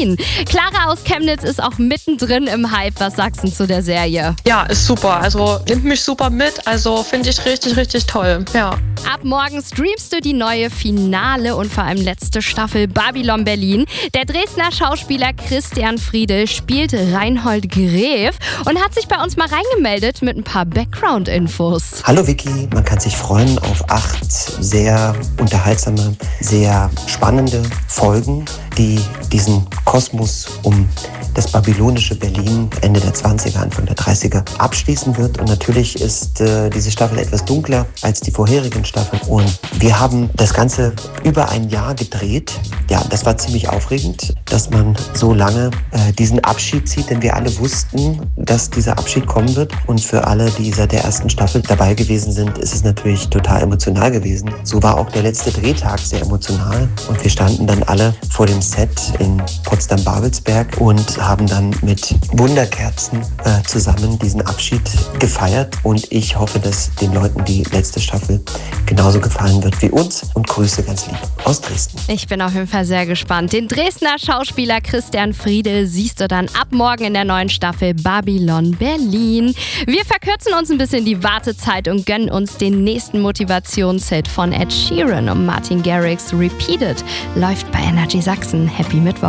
Berlin. Clara aus Chemnitz ist auch mittendrin im Hype. Was sagst du zu der Serie? Ja, ist super. Also nimmt mich super mit. Also finde ich richtig, richtig toll. Ja. Ab morgen streamst du die neue Finale und vor allem letzte Staffel Babylon Berlin. Der Dresdner Schauspieler Christian Friedel spielt Reinhold Gref und hat sich bei uns mal reingemeldet mit ein paar Background-Infos. Hallo Vicky, man kann sich freuen auf 8 sehr unterhaltsame, sehr spannende Folgen, die diesen Kosmos um das babylonische Berlin Ende der 20er, Anfang der 30er abschließen wird. Und natürlich ist diese Staffel etwas dunkler als die vorherigen Staffeln. Und wir haben das Ganze über ein Jahr gedreht. Ja, das war ziemlich aufregend, dass man so lange diesen Abschied zieht, denn wir alle wussten, dass dieser Abschied kommen wird. Und für alle, die seit der ersten Staffel dabei gewesen sind, ist es natürlich total emotional gewesen. So war auch der letzte Drehtag sehr emotional. Und wir standen dann alle vor dem Set in Potsdam-Babelsberg und haben dann mit Wunderkerzen zusammen diesen Abschied gefeiert. Und ich hoffe, dass den Leuten die letzte Staffel genauso gefallen wird wie uns. Und Grüße ganz lieb aus Dresden. Ich bin auf jeden Fall sehr gespannt. Den Dresdner Schauspieler Christian Friedel siehst du dann ab morgen in der neuen Staffel Babylon Berlin. Wir verkürzen uns ein bisschen die Wartezeit und gönnen uns den nächsten Motivationshit von Ed Sheeran und Martin Garrix. Repeated läuft bei Energy Sachsen. Happy Mittwoch.